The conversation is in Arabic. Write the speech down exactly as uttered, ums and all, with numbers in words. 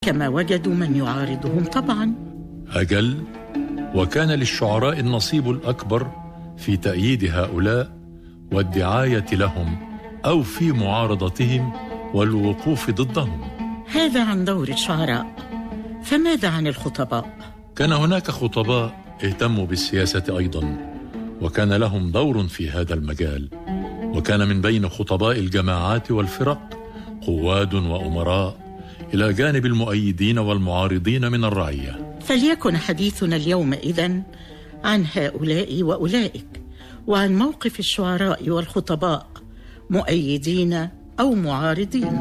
كما وجدوا من يعارضهم طبعا. أجل، وكان للشعراء النصيب الأكبر في تأييد هؤلاء والدعاية لهم أو في معارضتهم والوقوف ضدهم. هذا عن دور الشعراء، فماذا عن الخطباء؟ كان هناك خطباء اهتموا بالسياسة أيضا، وكان لهم دور في هذا المجال، وكان من بين خطباء الجماعات والفرق قواد وأمراء إلى جانب المؤيدين والمعارضين من الرعية. فليكن حديثنا اليوم إذن عن هؤلاء وأولئك، وعن موقف الشعراء والخطباء مؤيدين أو معارضين.